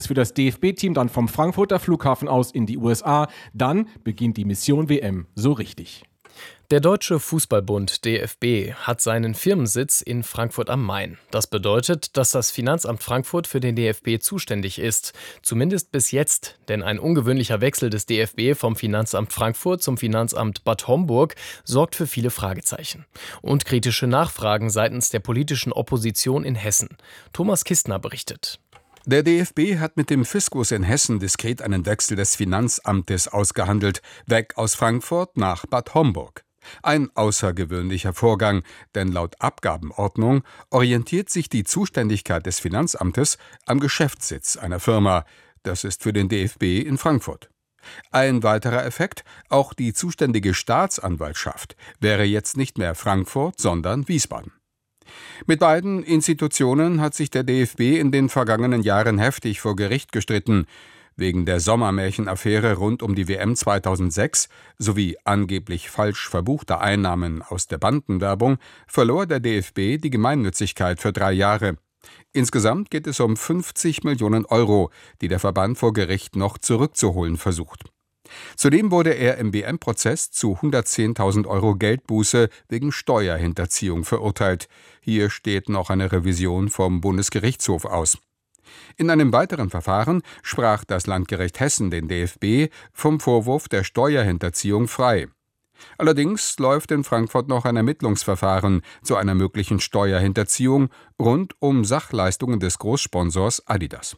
Für das DFB-Team dann vom Frankfurter Flughafen aus in die USA. Dann beginnt die Mission WM so richtig. Der Deutsche Fußballbund DFB hat seinen Firmensitz in Frankfurt am Main. Das bedeutet, dass das Finanzamt Frankfurt für den DFB zuständig ist. Zumindest bis jetzt, denn ein ungewöhnlicher Wechsel des DFB vom Finanzamt Frankfurt zum Finanzamt Bad Homburg sorgt für viele Fragezeichen. Und kritische Nachfragen seitens der politischen Opposition in Hessen. Thomas Kistner berichtet. Der DFB hat mit dem Fiskus in Hessen diskret einen Wechsel des Finanzamtes ausgehandelt, weg aus Frankfurt nach Bad Homburg. Ein außergewöhnlicher Vorgang, denn laut Abgabenordnung orientiert sich die Zuständigkeit des Finanzamtes am Geschäftssitz einer Firma. Das ist für den DFB in Frankfurt. Ein weiterer Effekt: auch die zuständige Staatsanwaltschaft wäre jetzt nicht mehr Frankfurt, sondern Wiesbaden. Mit beiden Institutionen hat sich der DFB in den vergangenen Jahren heftig vor Gericht gestritten. Wegen der Sommermärchenaffäre rund um die WM 2006 sowie angeblich falsch verbuchter Einnahmen aus der Bandenwerbung verlor der DFB die Gemeinnützigkeit für 3 Jahre. Insgesamt geht es um 50 Millionen Euro, die der Verband vor Gericht noch zurückzuholen versucht. Zudem wurde er im WM-Prozess zu 110.000 Euro Geldbuße wegen Steuerhinterziehung verurteilt. Hier steht noch eine Revision vom Bundesgerichtshof aus. In einem weiteren Verfahren sprach das Landgericht Hessen den DFB vom Vorwurf der Steuerhinterziehung frei. Allerdings läuft in Frankfurt noch ein Ermittlungsverfahren zu einer möglichen Steuerhinterziehung rund um Sachleistungen des Großsponsors Adidas.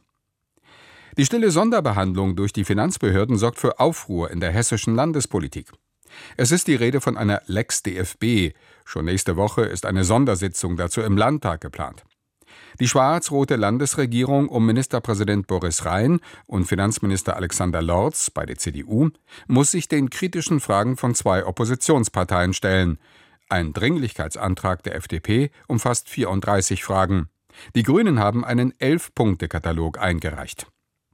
Die stille Sonderbehandlung durch die Finanzbehörden sorgt für Aufruhr in der hessischen Landespolitik. Es ist die Rede von einer Lex DFB. Schon nächste Woche ist eine Sondersitzung dazu im Landtag geplant. Die schwarz-rote Landesregierung um Ministerpräsident Boris Rhein und Finanzminister Alexander Lorz, beide CDU, muss sich den kritischen Fragen von 2 Oppositionsparteien stellen. Ein Dringlichkeitsantrag der FDP umfasst 34 Fragen. Die Grünen haben einen 11-Punkte-Katalog eingereicht.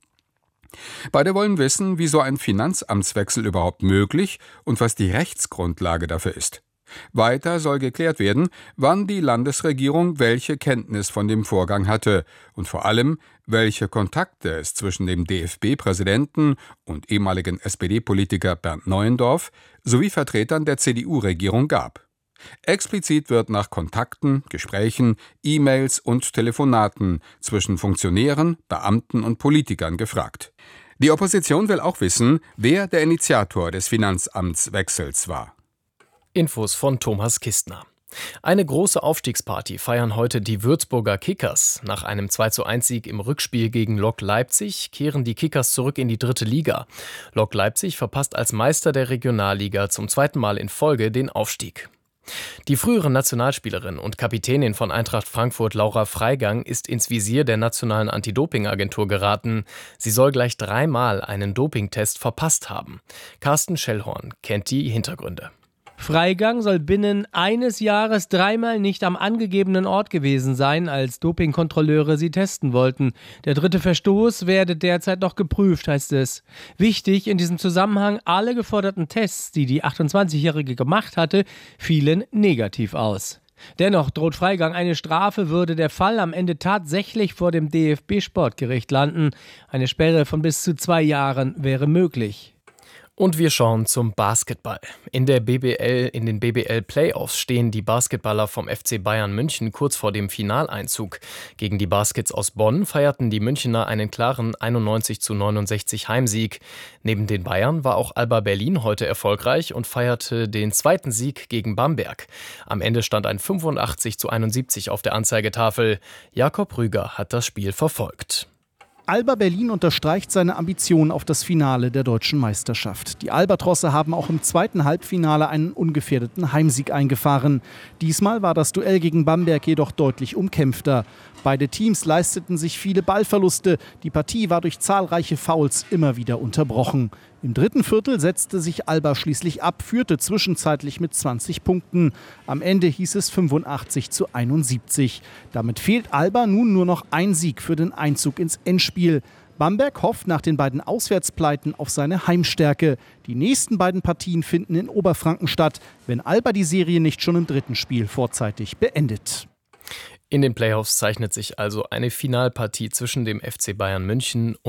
Beide wollen wissen, wie so ein Finanzamtswechsel überhaupt möglich und was die Rechtsgrundlage dafür ist. Weiter soll geklärt werden, wann die Landesregierung welche Kenntnis von dem Vorgang hatte und vor allem, welche Kontakte es zwischen dem DFB-Präsidenten und ehemaligen SPD-Politiker Bernd Neuendorf sowie Vertretern der CDU-Regierung gab. Explizit wird nach Kontakten, Gesprächen, E-Mails und Telefonaten zwischen Funktionären, Beamten und Politikern gefragt. Die Opposition will auch wissen, wer der Initiator des Finanzamtswechsels war. Infos von Thomas Kistner. Eine große Aufstiegsparty feiern heute die Würzburger Kickers. Nach einem 2:1-Sieg im Rückspiel gegen Lok Leipzig kehren die Kickers zurück in die 3. Liga. Lok Leipzig verpasst als Meister der Regionalliga zum 2. Mal in Folge den Aufstieg. Die frühere Nationalspielerin und Kapitänin von Eintracht Frankfurt, Laura Freigang, ist ins Visier der Nationalen Anti-Doping-Agentur geraten. Sie soll gleich 3 Mal einen Dopingtest verpasst haben. Carsten Schellhorn kennt die Hintergründe. Freigang soll binnen eines Jahres 3-mal nicht am angegebenen Ort gewesen sein, als Dopingkontrolleure sie testen wollten. Der 3. Verstoß werde derzeit noch geprüft, heißt es. Wichtig in diesem Zusammenhang: alle geforderten Tests, die die 28-Jährige gemacht hatte, fielen negativ aus. Dennoch droht Freigang eine Strafe, würde der Fall am Ende tatsächlich vor dem DFB-Sportgericht landen. Eine Sperre von bis zu 2 Jahren wäre möglich. Und wir schauen zum Basketball. In den BBL-Playoffs stehen die Basketballer vom FC Bayern München kurz vor dem Finaleinzug. Gegen die Baskets aus Bonn feierten die Münchner einen klaren 91:69 Heimsieg. Neben den Bayern war auch Alba Berlin heute erfolgreich und feierte den 2. Sieg gegen Bamberg. Am Ende stand ein 85:71 auf der Anzeigetafel. Jakob Rüger hat das Spiel verfolgt. Alba Berlin unterstreicht seine Ambition auf das Finale der deutschen Meisterschaft. Die Albatrosse haben auch im 2. Halbfinale einen ungefährdeten Heimsieg eingefahren. Diesmal war das Duell gegen Bamberg jedoch deutlich umkämpfter. Beide Teams leisteten sich viele Ballverluste. Die Partie war durch zahlreiche Fouls immer wieder unterbrochen. Im 3. Viertel setzte sich Alba schließlich ab, führte zwischenzeitlich mit 20 Punkten. Am Ende hieß es 85:71. Damit fehlt Alba nun nur noch ein Sieg für den Einzug ins Endspiel. Bamberg hofft nach den beiden Auswärtspleiten auf seine Heimstärke. Die nächsten beiden Partien finden in Oberfranken statt, wenn Alba die Serie nicht schon im 3. Spiel vorzeitig beendet. In den Playoffs zeichnet sich also eine Finalpartie zwischen dem FC Bayern München